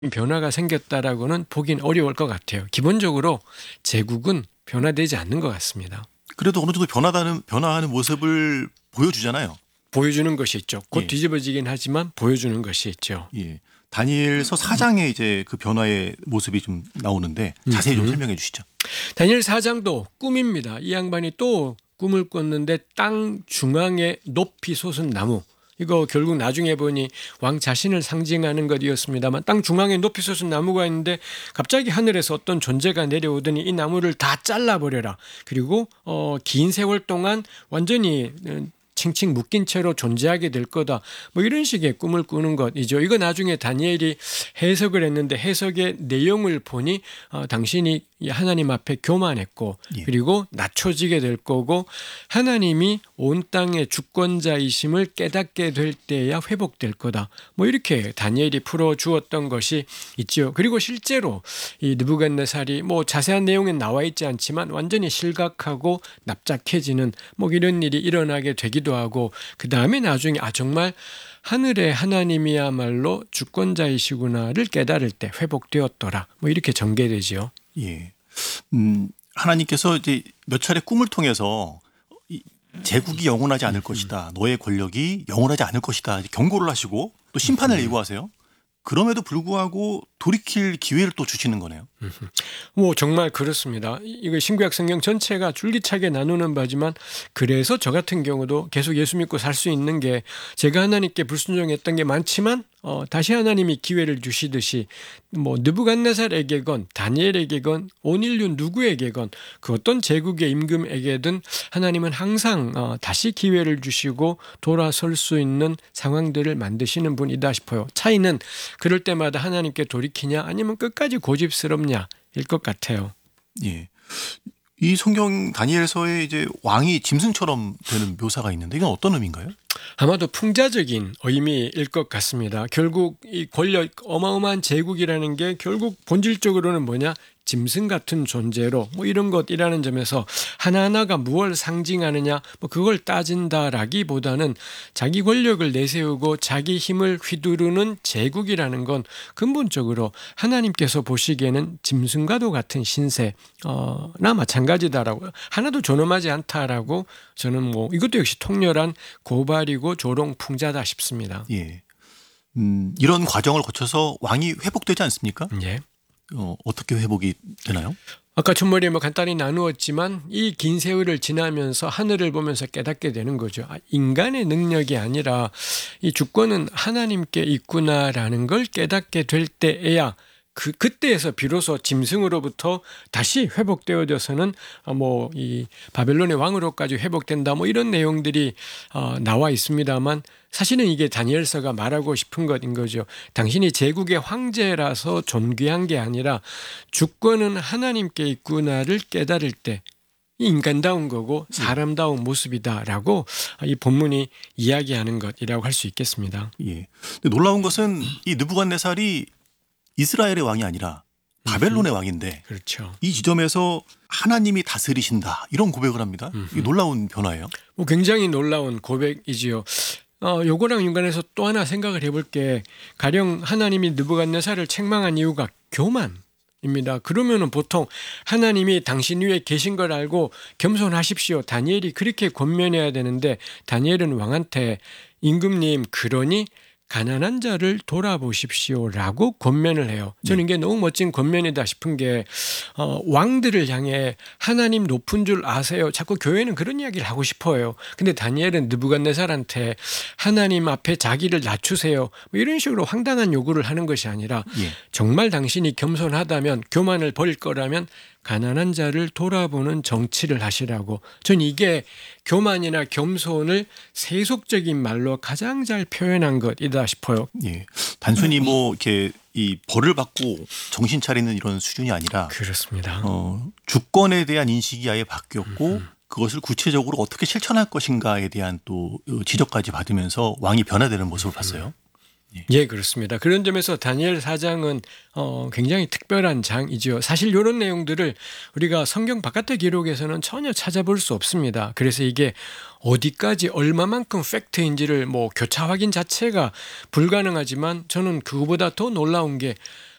변화가 생겼다라고는 보긴 어려울 것 같아요. 기본적으로 제국은 변화되지 않는 것 같습니다. 그래도 어느 정도 변화하는 모습을 보여주잖아요. 보여주는 것이 있죠. 곧 예. 뒤집어지긴 하지만 보여주는 것이 있죠. 예. 다니엘서 4장에 이제 그 변화의 모습이 좀 나오는데 자세히 좀 설명해 주시죠. 다니엘 4장도 꿈입니다. 이 양반이 또 꿈을 꿨는데 땅 중앙에 높이 솟은 나무, 이거 결국 나중에 보니 왕 자신을 상징하는 것이었습니다만 땅 중앙에 높이 솟은 나무가 있는데 갑자기 하늘에서 어떤 존재가 내려오더니 이 나무를 다 잘라버려라. 그리고 긴 세월 동안 완전히 칭칭 묶인 채로 존재하게 될 거다. 뭐 이런 식의 꿈을 꾸는 것이죠. 이거 나중에 다니엘이 해석을 했는데 해석의 내용을 보니 당신이 하나님 앞에 교만했고 그리고 낮춰지게 될 거고 하나님이 온 땅의 주권자이심을 깨닫게 될 때야 회복될 거다. 뭐 이렇게 다니엘이 풀어주었던 것이 있죠. 그리고 실제로 이 느부갓네살이 뭐 자세한 내용은 나와 있지 않지만 완전히 실각하고 납작해지는 뭐 이런 일이 일어나게 되기도 하고 그 다음에 나중에 정말 하늘의 하나님이야말로 주권자이시구나를 깨달을 때 회복되었더라. 뭐 이렇게 전개되지요. 예. 하나님께서 이제 몇 차례 꿈을 통해서 제국이 영원하지 않을 것이다. 너의 권력이 영원하지 않을 것이다. 경고를 하시고 또 심판을 예고하세요. 그럼에도 불구하고 돌이킬 기회를 또 주시는 거네요. 뭐 정말 그렇습니다. 이거 신구약 성경 전체가 줄기차게 나누는 바지만 그래서 저 같은 경우도 계속 예수 믿고 살 수 있는 게 제가 하나님께 불순종했던 게 많지만 다시 하나님이 기회를 주시듯이 뭐 느부갓네살에게건 다니엘에게건 온 인류 누구에게건 그 어떤 제국의 임금에게든 하나님은 항상 다시 기회를 주시고 돌아설 수 있는 상황들을 만드시는 분이다 싶어요. 차이는 그럴 때마다 하나님께 돌이키냐 아니면 끝까지 고집스럽냐 일 것 같아요. 예. 이 성경 다니엘서에 이제 왕이 짐승처럼 되는 묘사가 있는데 이건 어떤 의미인가요? 아마도 풍자적인 의미일 것 같습니다. 결국 이 권력 어마어마한 제국이라는 게 결국 본질적으로는 뭐냐? 짐승 같은 존재로 뭐 이런 것이라는 점에서 하나하나가 무엇을 상징하느냐 뭐 그걸 따진다라기보다는 자기 권력을 내세우고 자기 힘을 휘두르는 제국이라는 건 근본적으로 하나님께서 보시기에는 짐승과도 같은 신세나 마찬가지다라고 하나도 존엄하지 않다라고 저는 뭐 이것도 역시 통렬한 고발이고 조롱풍자다 싶습니다. 예. 이런 과정을 거쳐서 왕이 회복되지 않습니까? 예. 어떻게 회복이 되나요? 아까 첫머리에 뭐 간단히 나누었지만 이 긴 세월을 지나면서 하늘을 보면서 깨닫게 되는 거죠. 인간의 능력이 아니라 이 주권은 하나님께 있구나라는 걸 깨닫게 될 때에야 그때에서 비로소 짐승으로부터 다시 회복되어져서는 뭐 이 바벨론의 왕으로까지 회복된다 뭐 이런 내용들이 나와 있습니다만 사실은 이게 다니엘서가 말하고 싶은 것인 거죠. 당신이 제국의 황제라서 존귀한 게 아니라 주권은 하나님께 있구나를 깨달을 때 인간다운 거고 사람다운 모습이다라고 이 본문이 이야기하는 것이라고 할 수 있겠습니다. 예. 근데 놀라운 것은 이 느부갓네살이 이스라엘의 왕이 아니라 바벨론의 왕인데 그렇죠. 이 지점에서 하나님이 다스리신다 이런 고백을 합니다. 이게 놀라운 변화예요. 뭐 굉장히 놀라운 고백이지요. 요거랑 연관해서 또 하나 생각을 해볼 게 가령 하나님이 느부갓네살을 책망한 이유가 교만입니다. 그러면은 보통 하나님이 당신 위에 계신 걸 알고 겸손하십시오. 다니엘이 그렇게 권면해야 되는데 다니엘은 왕한테 임금님 그러니 가난한 자를 돌아보십시오라고 권면을 해요. 저는 이게 너무 멋진 권면이다 싶은 게 왕들을 향해 하나님 높은 줄 아세요. 자꾸 교회는 그런 이야기를 하고 싶어요. 근데 다니엘은 느부갓네살한테 하나님 앞에 자기를 낮추세요. 뭐 이런 식으로 황당한 요구를 하는 것이 아니라 정말 당신이 겸손하다면 교만을 버릴 거라면 가난한 자를 돌아보는 정치를 하시라고. 전 이게 교만이나 겸손을 세속적인 말로 가장 잘 표현한 것이다 싶어요. 예. 단순히 뭐 이렇게 이 벌을 받고 정신 차리는 이런 수준이 아니라 그렇습니다. 주권에 대한 인식이 아예 바뀌었고 그것을 구체적으로 어떻게 실천할 것인가에 대한 또 지적까지 받으면서 왕이 변화되는 모습을 봤어요. 예, 그렇습니다. 그런 점에서 다니엘 4장은 굉장히 특별한 장이죠. 사실 이런 내용들을 우리가 성경 바깥의 기록에서는 전혀 찾아볼 수 없습니다. 그래서 이게 어디까지 얼마만큼 팩트인지를 뭐 교차 확인 자체가 불가능하지만 저는 그거보다 더 놀라운 게